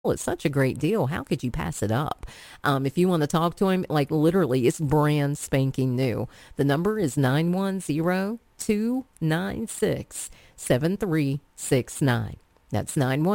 It's such a great deal. How could you pass it up? If you want to talk to him, like literally, it's brand spanking new. The number is 910-296-7369. That's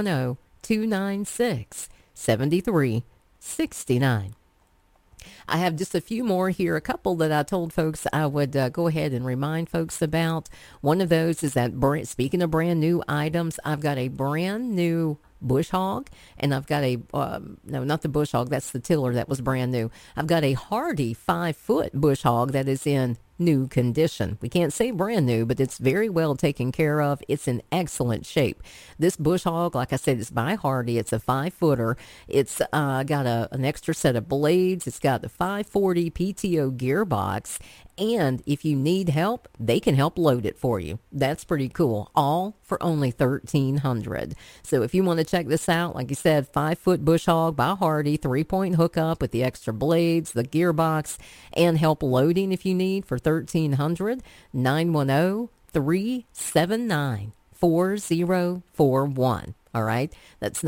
910-296-7369. I have just a few more here, a couple that I told folks I would go ahead and remind folks about. One of those is that, speaking of brand new items, I've got a brand new bush hog, and I've got a, no, not the bush hog, that's the tiller that was brand new. I've got a hardy 5-foot bush hog that is in new condition. We can't say brand new, but it's very well taken care of. It's in excellent shape. This bush hog, like I said, is by Hardy. It's a 5-footer. It's got an extra set of blades. It's got the 540 PTO gearbox. And if you need help, they can help load it for you. That's pretty cool. All for only $1,300. So if you want to check this out, like you said, 5-foot bush hog by Hardy, 3-point hookup with the extra blades, the gearbox, and help loading if you need for $1,300. 910-379-4041. All right, that's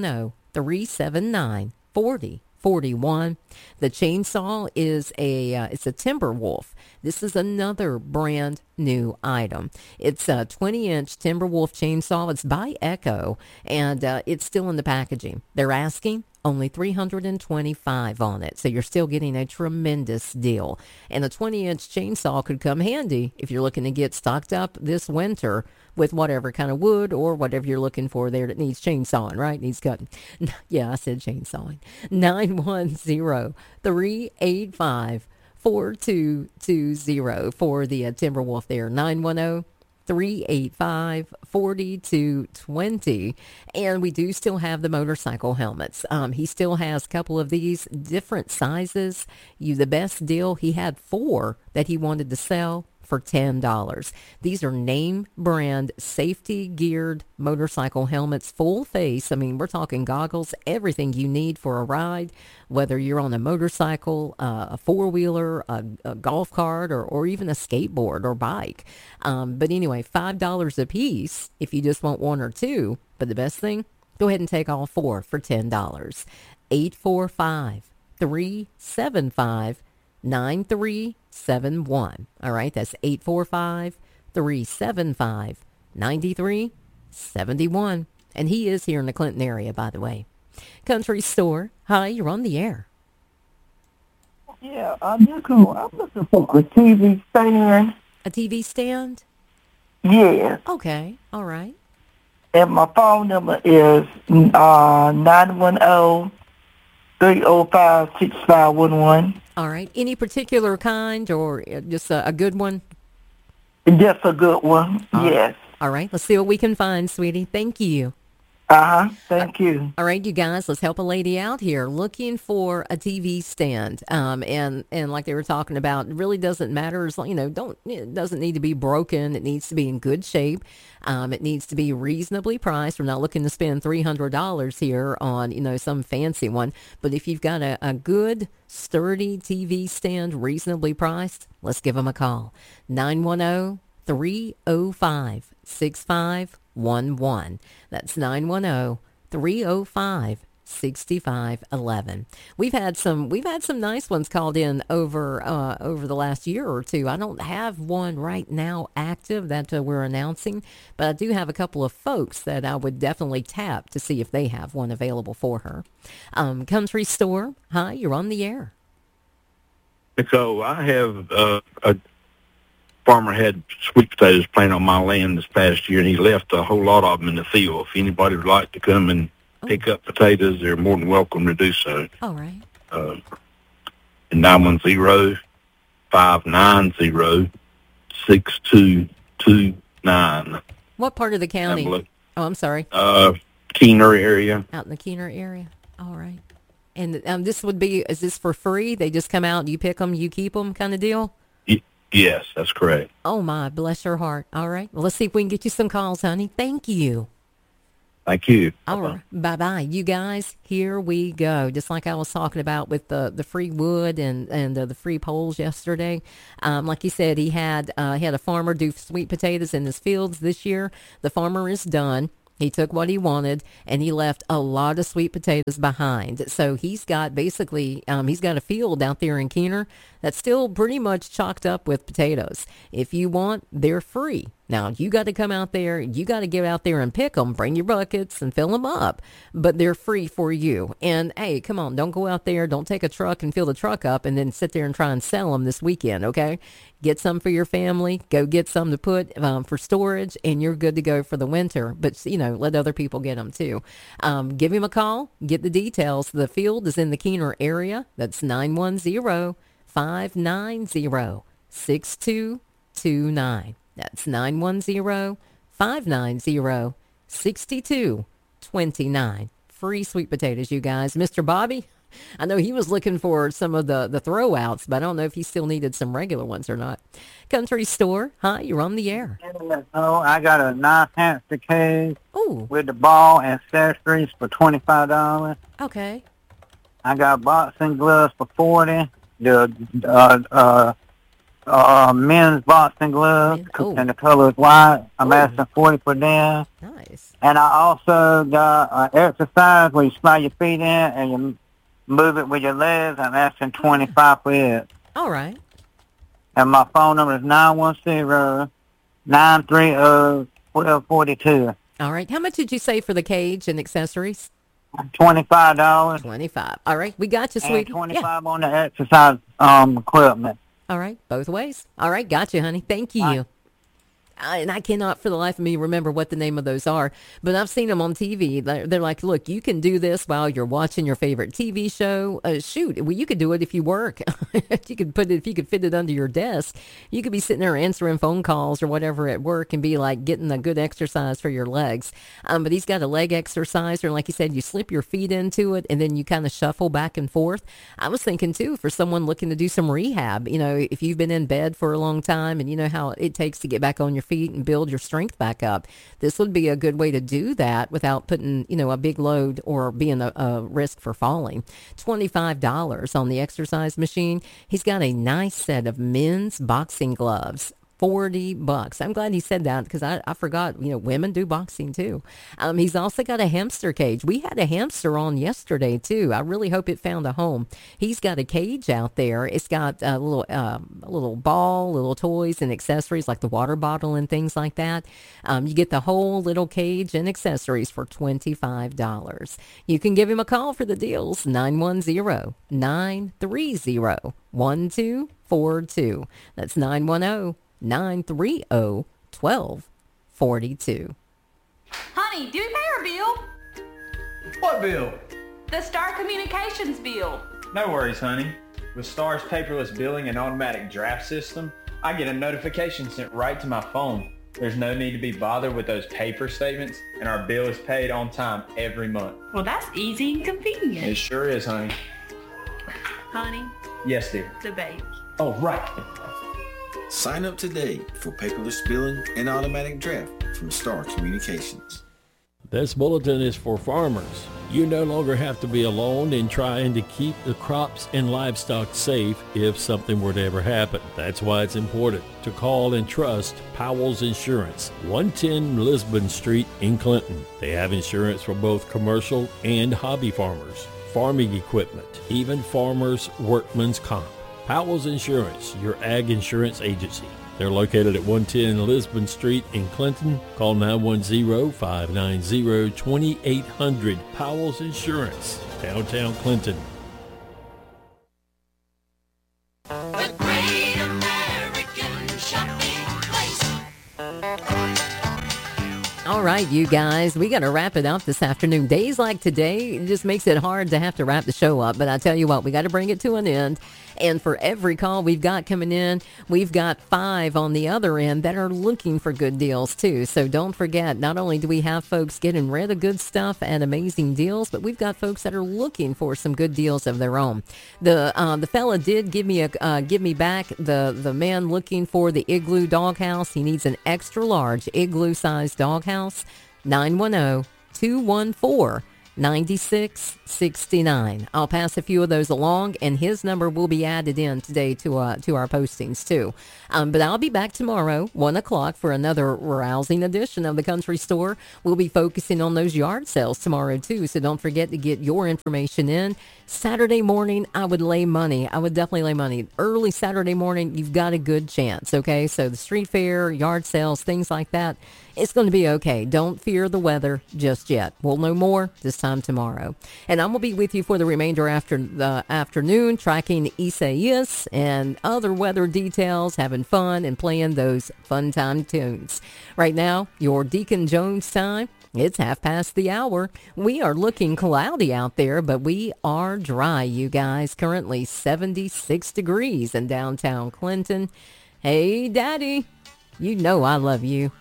910-379-4041. The chainsaw is it's a Timberwolf. This is another brand new item. It's a 20-inch Timberwolf chainsaw. It's by Echo, and it's still in the packaging. They're asking only $325 on it, so you're still getting a tremendous deal. And a 20-inch chainsaw could come handy if you're looking to get stocked up this winter with whatever kind of wood or whatever you're looking for there that needs chainsawing, right? Needs cutting. Yeah, I said chainsawing. 910-385-4220 for the Timberwolf there. 910-385-4220. And we do still have the motorcycle helmets. He still has a couple of these different sizes. The best deal, he had 4 that he wanted to sell for $10. These are name brand safety geared motorcycle helmets, full face. I mean, we're talking goggles, everything you need for a ride, whether you're on a motorcycle, a four-wheeler, a golf cart, or even a skateboard or bike. But anyway, $5 a piece if you just want 1 or 2. But the best thing, go ahead and take all 4 for $10. 845-375-9371. All right, that's 845-375-9371. And he is here in the Clinton area, by the way. Country Store. Hi, you're on the air. Yeah, Nicole, I'm looking for a TV stand. A TV stand? Yes. Okay, all right. And my phone number is 910-305-6511. All right. Any particular kind or just a good one? Just a good one, yes. All right. Let's see what we can find, sweetie. Thank you. Thank you. All right, you guys, let's help a lady out here looking for a TV stand. And like they were talking about, it really doesn't matter as long, it doesn't need to be broken. It needs to be in good shape. It needs to be reasonably priced. We're not looking to spend $300 here on, some fancy one. But if you've got a good, sturdy TV stand, reasonably priced, let's give them a call. 910-305-6511. That's 910-305-6511. We've had some nice ones called in over the last year or two. I don't have one right now active that we're announcing, but I do have a couple of folks that I would definitely tap to see if they have one available for her. Country Store, hi, you're on the air. So I have a farmer had sweet potatoes planted on my land this past year, and he left a whole lot of them in the field. If anybody would like to come and pick up potatoes, they're more than welcome to do so. All right. 910-590-6229. What part of the county? Oh, I'm sorry. Keener area. Out in the Keener area. All right. And is this for free? They just come out, you pick them, you keep them kind of deal? Yes, that's correct. Oh, my. Bless your heart. All right. Well, let's see if we can get you some calls, honey. Thank you. Thank you. All right. Bye-bye. You guys, here we go. Just like I was talking about with the free wood and the free poles yesterday. Like he said, he had a farmer do sweet potatoes in his fields this year. The farmer is done. He took what he wanted, and he left a lot of sweet potatoes behind. So he's got basically, he's got a field out there in Keener that's still pretty much chocked up with potatoes. If you want, they're free. Now, you got to come out there, you got to get out there and pick them, bring your buckets and fill them up, but they're free for you. And hey, come on, don't go out there, don't take a truck and fill the truck up and then sit there and try and sell them this weekend, okay? Get some for your family, go get some to put for storage, and you're good to go for the winter. But, let other people get them too. Give him a call, get the details. The field is in the Keener area. That's 910-590-6229. That's 910-590-6229. Free sweet potatoes, you guys. Mr. Bobby, I know he was looking for some of the throwouts, but I don't know if he still needed some regular ones or not. Country Store, hi, you're on the air. Oh, I got a nice hamster cage Ooh. with the ball and accessories for $25. Okay. I got boxing gloves for $40. The men's boxing gloves, Oh. and the color is white. I'm Ooh. asking $40 for them. Nice. And I also got exercise where you slide your feet in and you move it with your legs. I'm asking $25 for it. All right. And my phone number is 910-930-1242. All right. How much did you say for the cage and accessories? $25. 25. All right. We got you, And sweetie. 25 on the exercise equipment. All right. Both ways. All right. Got you, honey. Thank you. And I cannot for the life of me remember what the name of those are, but I've seen them on TV. They're like, look, you can do this while you're watching your favorite TV show. Shoot, well, you could do it if you work. You could put it, if you could fit it under your desk, you could be sitting there answering phone calls or whatever at work and be like getting a good exercise for your legs. But he's got a leg exerciser. And like you said, you slip your feet into it and then you kind of shuffle back and forth. I was thinking too, for someone looking to do some rehab, if you've been in bed for a long time and you know how it takes to get back on your feet and build your strength back up. This would be a good way to do that without putting, a big load or being a risk for falling. $25 on the exercise machine. He's got a nice set of men's boxing gloves. $40. I'm glad he said that because I forgot, women do boxing too. He's also got a hamster cage. We had a hamster on yesterday too. I really hope it found a home. He's got a cage out there. It's got a little ball, little toys and accessories like the water bottle and things like that. You get the whole little cage and accessories for $25. You can give him a call for the deals. 910-930-1242. That's 910-930-1242. Honey, do we pay our bill? What bill? The Star Communications bill. No worries, honey. With Star's paperless billing and automatic draft system, I get a notification sent right to my phone. There's no need to be bothered with those paper statements, and our bill is paid on time every month. Well, that's easy and convenient. It sure is, honey. Honey, Yes, dear. the baby. Oh, right. Sign up today for paperless billing and automatic draft from Star Communications. This bulletin is for farmers. You no longer have to be alone in trying to keep the crops and livestock safe if something were to ever happen. That's why it's important to call and trust Powell's Insurance, 110 Lisbon Street in Clinton. They have insurance for both commercial and hobby farmers, farming equipment, even farmers' workman's comp. Powell's Insurance, your ag insurance agency. They're located at 110 Lisbon Street in Clinton. Call 910-590-2800. Powell's Insurance, downtown Clinton. The Great American Shopping Place. All right, you guys, we got to wrap it up this afternoon. Days like today, it just makes it hard to have to wrap the show up. But I tell you what, we got to bring it to an end. And for every call we've got coming in, we've got 5 on the other end that are looking for good deals too. So don't forget, not only do we have folks getting rid of good stuff at amazing deals, but we've got folks that are looking for some good deals of their own. The fella did give me back the man looking for the Igloo doghouse. He needs an extra large igloo sized doghouse. 910-214 9669. I'll pass a few of those along, and his number will be added in today to our postings too. But I'll be back tomorrow, 1 o'clock, for another rousing edition of the Country Store. We'll be focusing on those yard sales tomorrow too, so don't forget to get your information in. Saturday morning, I would lay money. I would definitely lay money. Early Saturday morning, you've got a good chance, okay? So the street fair, yard sales, things like that, it's going to be okay. Don't fear the weather just yet. We'll know more this time tomorrow. And I'm going to be with you for the remainder after the afternoon, tracking Isaias and other weather details, having fun and playing those fun time tunes. Right now, your Deacon Jones time. It's 1/2 the hour. We are looking cloudy out there, but we are dry, you guys. Currently 76 degrees in downtown Clinton. Hey, Daddy, you know I love you.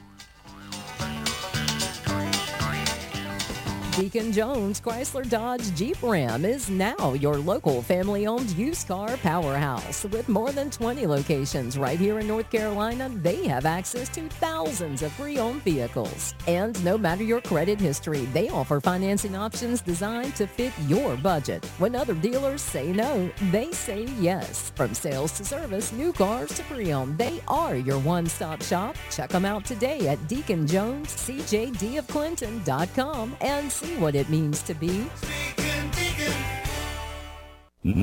Deacon Jones Chrysler Dodge Jeep Ram is now your local family-owned used car powerhouse. With more than 20 locations right here in North Carolina, they have access to thousands of pre-owned vehicles. And no matter your credit history, they offer financing options designed to fit your budget. When other dealers say no, they say yes. From sales to service, new cars to pre-owned, they are your one-stop shop. Check them out today at DeaconJonesCJDofClinton.com and see what it means to be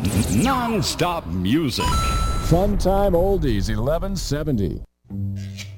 non-stop music. Fun Time Oldies 1170.